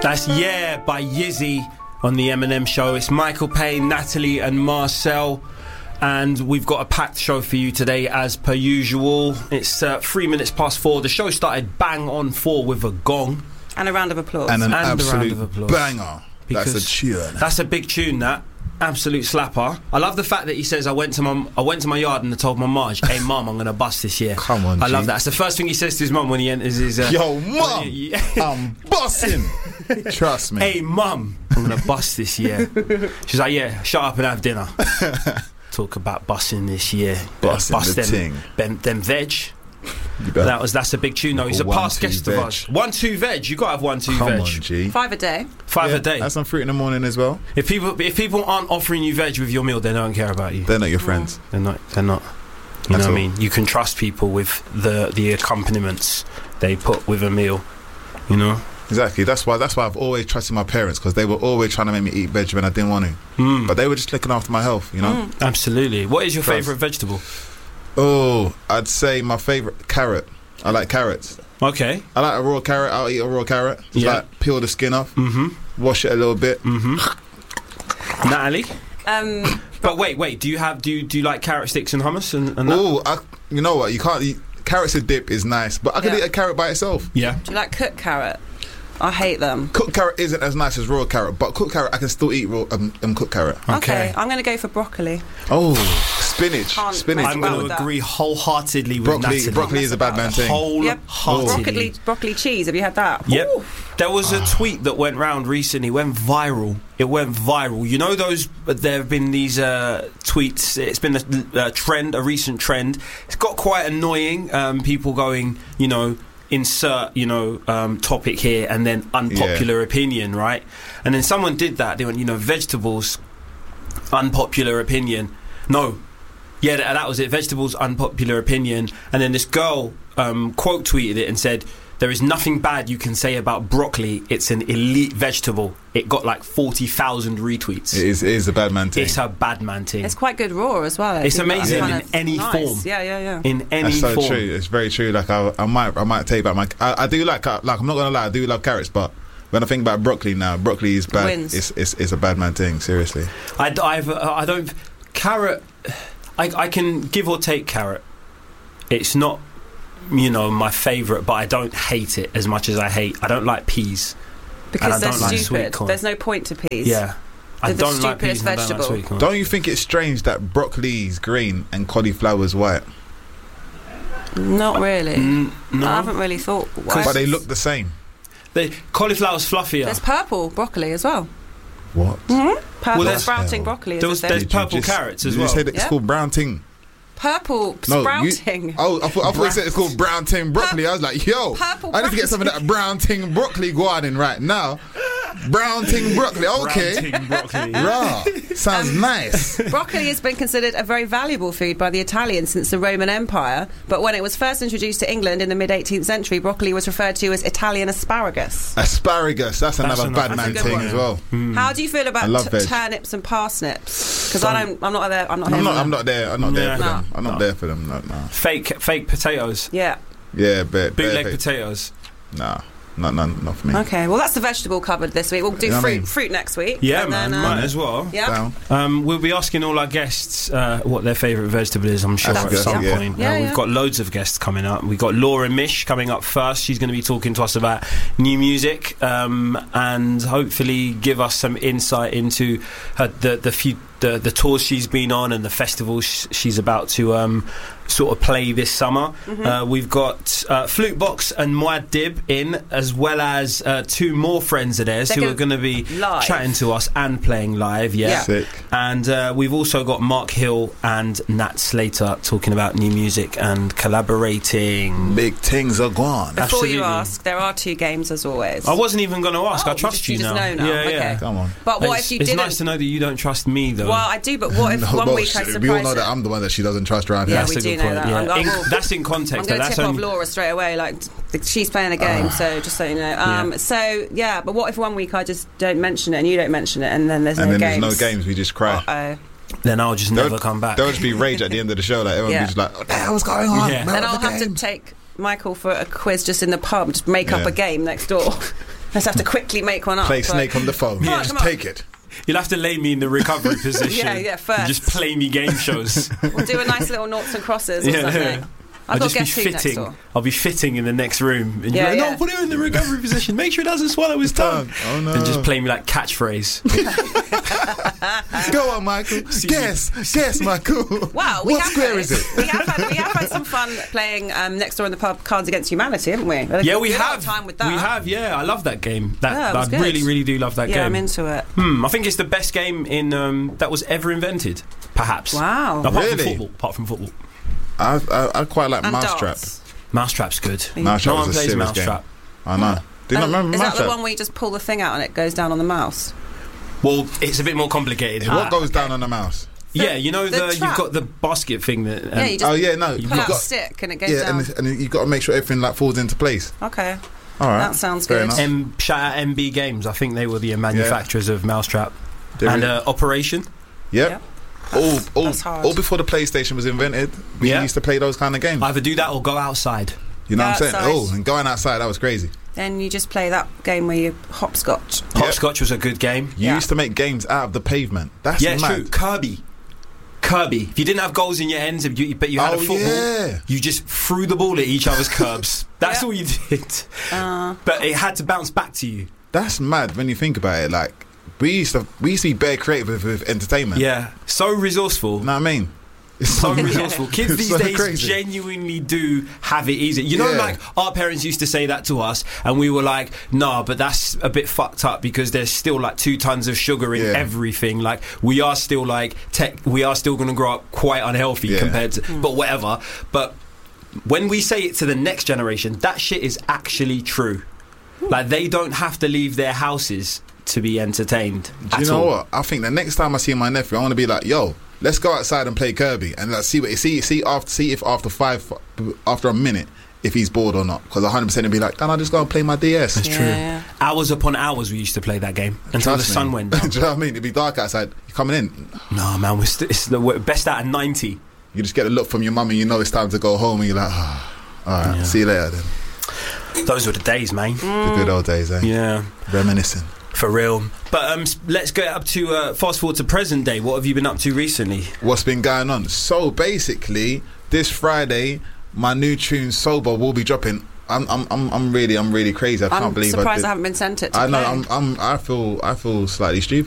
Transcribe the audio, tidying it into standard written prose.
That's Yeah by Yizzy on the Eminem Show. It's Michael Payne, Natalie and Marcel. And we've got a packed show for you today as per usual. It's 3 minutes past 4. The show started bang on 4 with a gong. And a round of applause. And an a absolute round of applause. banger. Because that's a tune. That's a big tune, that. Absolute slapper. I love the fact that he says, I went to my yard and I told my Marge, hey mum, I'm going to bust this year. Come on, I G. love that. It's the first thing he says to his mum when he enters his... Yo, mum, I'm busting. Trust me. Hey mum, I'm going to bust this year. She's like, yeah, shut up and have dinner. Talk about busting this year. Busting bust the them veg. That's a big tune though. He's a past guest of ours. 1-2 veg. You got to have 1-2 veg. Come on, G. 5 a day. 5 a day. Have some fruit in the morning as well. If people aren't offering you veg with your meal, they don't care about you. They're not your friends. They're not. You know what I mean? You can trust people with the accompaniments they put with a meal. You know. Exactly. That's why I've always trusted my parents, because they were always trying to make me eat veg when I didn't want to. But they were just looking after my health. You know. Absolutely. What is your favourite vegetable? Oh, I'd say my favourite, carrot. I like carrots. Okay. I like a raw carrot. I'll eat a raw carrot. Just like peel the skin off, wash it a little bit. Natalie? But wait. Do you like carrot sticks and hummus and that? Oh, you know what? You can't eat carrots. A dip is nice, but I could eat a carrot by itself. Yeah. Do you like cooked carrot? I hate them. Cooked carrot isn't as nice as raw carrot, but cooked carrot I can still eat raw cooked carrot. Okay. I'm going to go for broccoli. Oh, spinach. I'm going to agree wholeheartedly with Natalie. Broccoli is a bad man thing. Wholeheartedly. Broccoli cheese. Have you had that? Yep. Ooh. There was a tweet that went round recently. Went viral. It went viral. You know those? There have been these tweets. It's been a trend, a recent trend. It's got quite annoying. People going, insert, topic here and then unpopular opinion, right? And then someone did that. They went, vegetables, unpopular opinion. No. Yeah, that was it. Vegetables, unpopular opinion. And then this girl quote tweeted it and said, there is nothing bad you can say about broccoli. It's an elite vegetable. It got like 40,000 retweets. It is a bad man thing. It's a bad man thing. It's quite good raw as well. It's amazing in any form. Yeah. In any form. That's so form. true. It's very true. Like I might take back my. I do like I'm not gonna lie. I do love carrots, but when I think about broccoli now, broccoli is bad. It's a bad man thing. Seriously. I don't carrot. I can give or take carrot. It's not, my favourite, but I don't hate it as much as I don't like peas. Because they're like stupid. There's no point to peas. Yeah. I They're don't the like peas. stupidest vegetable. Don't like sweet corn. Don't you think it's strange that broccoli's green and cauliflower's white? Not really. No. I haven't really thought. But they look the same. The cauliflower's fluffier. There's purple broccoli as well. What? Purple sprouting broccoli. There's purple carrots as well. You said it's called brown ting. Purple sprouting. I thought you said it's called brown ting broccoli. I was like, yo, purple I need to get some of that brown ting broccoli garden right now. Brown ting broccoli, okay. Brown ting broccoli. Raw. Sounds nice. Broccoli has been considered a very valuable food by the Italians since the Roman Empire, but when it was first introduced to England in the mid-18th century, broccoli was referred to as Italian asparagus. Asparagus, that's another bad man thing as well. How do you feel about turnips and parsnips? Because I'm not there. I'm not there for them. No. Fake potatoes. Yeah. Yeah, bootleg potatoes. Nah. Not for me. Okay, well that's the vegetable covered this week. We'll do fruit next week. Yeah, man, might as well. Yeah. We'll be asking all our guests what their favourite vegetable is, I'm sure, at some point. We've got loads of guests coming up. We've got Laura Mish coming up first. She's going to be talking to us about new music and hopefully give us some insight into the tours she's been on and the festivals she's about to sort of play this summer. We've got Flutebox and Muad'Dib in, as well as 2 more friends of theirs who are going to be chatting to us and playing live. Sick. And we've also got Mark Hill and Nat Slater talking about new music and collaborating. Big things are gone. Before you ask, there are 2 games as always. I wasn't even going to ask. I trust you now. Just know now. Yeah. Come on. But what if you didn't? It's nice to know that you don't trust me, though. Well, I do, but what if one week I surprise we all know that I'm the one that she doesn't trust around here. Yeah, we do know that. Yeah. That's in context. I'm going to tip off Laura straight away. Like, she's playing a game, so just so you know. So, but what if one week I just don't mention it and you don't mention it, and then there's no games? And then there's no games, we just cry. Uh-oh. Then I'll just never come back. There'll just be rage at the end of the show. Like, everyone will be just like, what the hell's going on? Yeah. Then I'll have to take Michael for a quiz just in the pub, just make up a game next door. Let's have to quickly make one up. Play Snake on the phone. Yeah, just take it. You'll have to lay me in the recovery position. Yeah, first. And just play me game shows. We'll do a nice little noughts and crosses or something. I'll just be fitting. I'll be fitting in the next room. And you're like, no, put him in the recovery position. Make sure he doesn't swallow his tongue. Oh, no. And just play me like catchphrase. Go on, Michael. Guess, Michael. Wow. What square is it? We have had some fun playing Next Door in the Pub Cards Against Humanity, haven't we? Yeah, we have. Time with that. We have, yeah. I love that game. I good. really, really do love that game. Yeah, I'm into it. I think it's the best game in that was ever invented, perhaps. Wow. Apart from football. I quite like Mousetrap. Mousetrap's good. Mousetrap no one was a plays serious Mousetrap. game. I know. Do you not remember Is Mousetrap? that the one where you just pull the thing out and it goes down on the mouse? Well, it's a bit more complicated. What goes down on the mouse? Yeah, you know you've got the basket thing that. You just you pull out a stick and it goes down. and you've got to make sure everything like falls into place. Okay. All right. That sounds good. Shout out MB Games. I think they were the manufacturers of Mousetrap and Operation. Yep. All before the PlayStation was invented, we used to play those kind of games. Either do that or go outside. You know what I'm saying? And going outside, that was crazy. Then you just play that game where you hopscotch. Hopscotch was a good game. You used to make games out of the pavement. That's mad. True. Kirby. If you didn't have goals in your ends, but you had a football, you just threw the ball at each other's curbs. That's all you did. But it had to bounce back to you. That's mad when you think about it. Like we used to be bare creative with entertainment. Yeah, so resourceful. Know what I mean? It's so resourceful. Kids these days crazy. Genuinely do have it easy. You know, like our parents used to say that to us, and we were like, "Nah, but that's a bit fucked up because there's still like 2 tons of sugar in everything. Like we are still like we are still going to grow up quite unhealthy compared to, but whatever." But when we say it to the next generation, that shit is actually true. Like they don't have to leave their houses to be entertained. Do you know what? I think the next time I see my nephew, I want to be like, "Yo, let's go outside and play Kirby and let's see if after a minute if he's bored or not." Because 100% he'd be like, "Can I just go and play my DS?" That's true. Yeah. Hours upon hours we used to play that game until the sun went down. Do you know what I mean? It'd be dark outside. You're coming in. No, man, it's the best out of 90. You just get a look from your mum and you know it's time to go home and you're like, all right, see you later then. Those were the days, man. The good old days, eh? Yeah. Reminiscing. For real. But let's get up to fast forward to present day. What have you been up to recently? What's been going on? So basically, this Friday, my new tune Sober will be dropping. I'm really crazy. I can't believe I'm surprised I haven't been sent it. I know. I feel slightly stupid.